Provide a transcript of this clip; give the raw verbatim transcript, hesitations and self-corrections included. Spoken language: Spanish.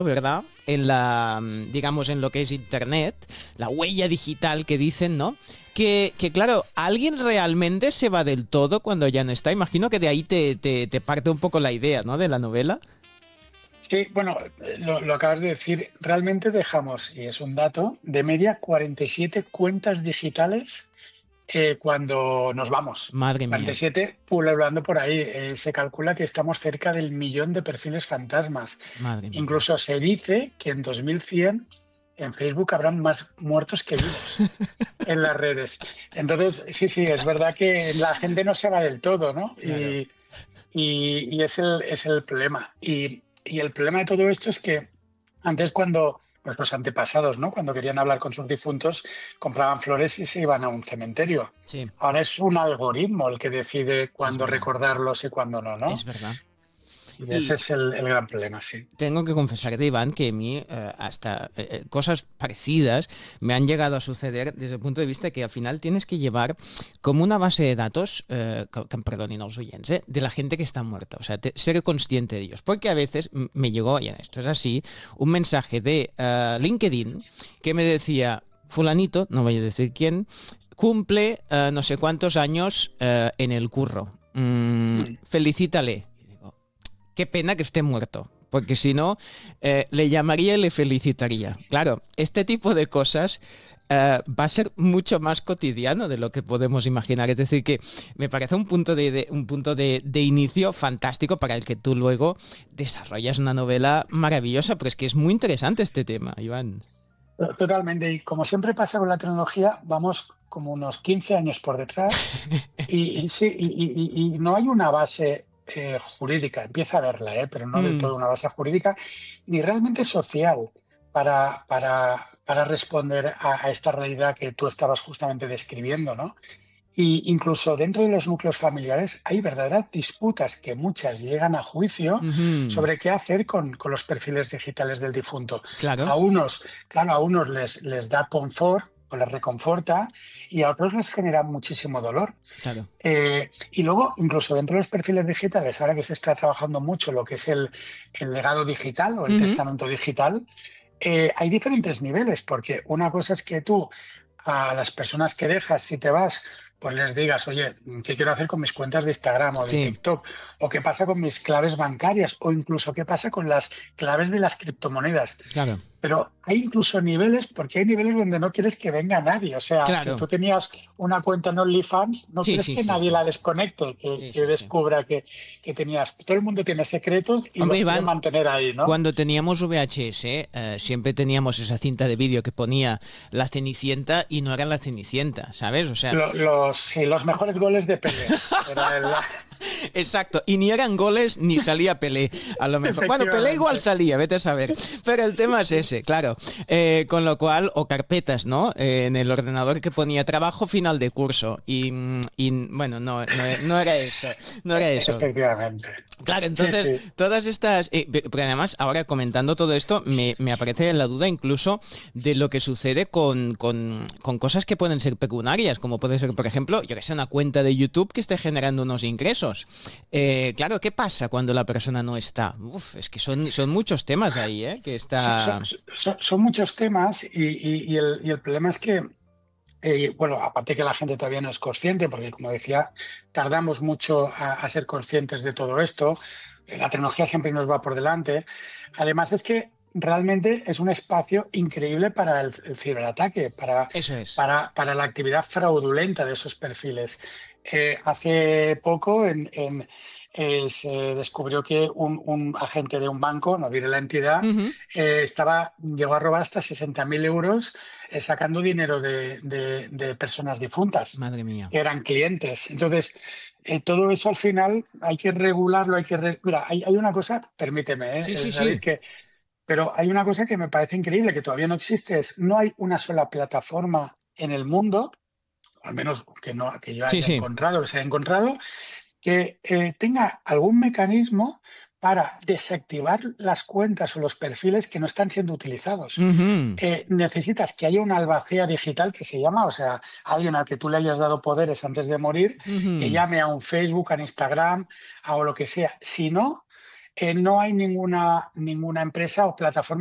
¿verdad? En la, mm, digamos, en lo que es Internet, la huella digital que dicen, ¿no? Que, que claro, ¿alguien realmente se va del todo cuando ya no está? Imagino que de ahí te, te, te parte un poco la idea, ¿no? De la novela. Sí, bueno, lo, lo acabas de decir, realmente dejamos, y es un dato, de media cuarenta y siete cuentas digitales eh, cuando nos vamos. Madre cuarenta y mía, siete pululando por ahí. Eh, se calcula que estamos cerca del millón de perfiles fantasmas. madre mía. Incluso se dice que en dos mil cien en Facebook habrán más muertos que vivos en las redes. Entonces, sí, sí, es verdad que la gente no se va del todo, ¿no? Claro. Y, y, y es el, es el problema. Y, y el problema de todo esto es que antes cuando, pues los antepasados, ¿no? Cuando querían hablar con sus difuntos, compraban flores y se iban a un cementerio. Sí, Ahora es un algoritmo el que decide es cuándo verdad. recordarlos y cuándo no, Es ¿no? verdad. Y ese Y es el, el gran problema, sí. tengo que confesarte, Iván, que a mí eh, hasta eh, eh, cosas parecidas me han llegado a suceder desde el punto de vista que al final tienes que llevar como una base de datos, eh, que, que em perdonin els oients, eh, de la gente que está muerta, o sea, te, ser consciente de ellos. Porque a veces me llegó, y esto es así, un mensaje de uh, LinkedIn que me decía, fulanito, no voy a decir quién, cumple uh, no sé cuántos años uh, en el curro. Mm, Mm. felicítale. Qué pena que esté muerto, porque si no, eh, le llamaría y le felicitaría. Claro, este tipo de cosas eh, va a ser mucho más cotidiano de lo que podemos imaginar. Es decir, que me parece un punto de, de un punto de, de inicio fantástico para el que tú luego desarrollas una novela maravillosa, pero es que es muy interesante este tema, Iván. Totalmente. Y como siempre pasa con la tecnología, vamos como unos quince años por detrás y, y sí, y, y- y no hay una base eh, jurídica, empieza a haberla, eh, pero no del Mm, todo una base jurídica, ni realmente social para, para, para responder a, a esta realidad que tú estabas justamente describiendo, ¿no? Y incluso dentro de los núcleos familiares hay verdaderas disputas que muchas llegan a juicio ujú, sobre qué hacer con, con los perfiles digitales del difunto. claro, A unos, claro, a unos les, les da confort o les reconforta y a otros les genera muchísimo dolor. claro. Eh, y luego, incluso dentro de los perfiles digitales, ahora que se está trabajando mucho lo que es el, el legado digital o el Ujú, testamento digital, eh, hay diferentes niveles, porque una cosa es que tú a las personas que dejas, si te vas, pues les digas, oye, ¿qué quiero hacer con mis cuentas de Instagram o de sí, TikTok? ¿O qué pasa con mis claves bancarias? ¿O incluso qué pasa con las claves de las criptomonedas? claro, Pero hay incluso niveles, porque hay niveles donde no quieres que venga nadie. O sea, si claro. tú tenías una cuenta en OnlyFans, no Sí, quieres sí, que sí, nadie sí. la desconecte, que, Sí, que sí, sí. descubra que, que tenías. Todo el mundo tiene secretos y Hombre, los quiere Iván, mantener ahí, ¿no? cuando teníamos V H S, eh, siempre teníamos esa cinta de vídeo que ponía la Cenicienta y no era la Cenicienta, ¿sabes? O sea, Lo- Los, sí, los mejores goles de Pelé. Era el, exacto, y ni eran goles ni salía Pelé, a lo mejor. Bueno, Pelé igual efectivamente. salía, vete a saber. Pero el tema es ese, claro. Eh, con lo cual, o carpetas, ¿no? Eh, en el ordenador que ponía trabajo final de curso. Y, mm, y, bueno, no, no, no era eso, no era eso. Efectivamente. Claro, Sí, entonces, sí. todas estas. Eh, porque además, ahora comentando todo esto, me, me aparece la duda incluso de lo que sucede con, con, con cosas que pueden ser pecuniarias, como puede ser, por ejemplo, yo que sé, una cuenta de YouTube que esté generando unos ingresos. Eh, claro, ¿qué pasa cuando la persona no está? Uf, es que son, son muchos temas ahí, ¿eh? Que Son, son- está. son- son muchos temas y, y- y el, y el problema es que, eh, bueno, aparte que la gente todavía no es consciente, porque como decía, tardamos mucho a, a ser conscientes de todo esto, eh, la tecnología siempre nos va por delante. Además es que realmente es un espacio increíble para el, el ciberataque, para, Eso es. para, para la actividad fraudulenta de esos perfiles. Eh, hace poco en, en- eh, se descubrió que un, un agente de un banco, no diré la entidad, Ujú. eh, estaba, llegó a robar hasta sesenta mil euros eh, sacando dinero de, de- de personas difuntas, Madre mía. que eran clientes. Entonces, eh, todo eso al final hay que regularlo, hay que... re- Mira, hay, hay una cosa, permíteme, Sí, eh, sí, David, sí. que... Pero hay una cosa que me parece increíble, que todavía no existe, es no hay una sola plataforma en el mundo, al menos que, no, que yo Sí, haya sí. encontrado, que se haya encontrado, que eh, tenga algún mecanismo para desactivar las cuentas o los perfiles que no están siendo utilizados. Ujú, Eh, necesitas que haya una albacea digital que se llama, o sea, alguien al que tú le hayas dado poderes antes de morir, que ujú. llame a un Facebook, a un Instagram, a o lo que sea. Si no, eh, no hay ninguna, ninguna empresa o plataforma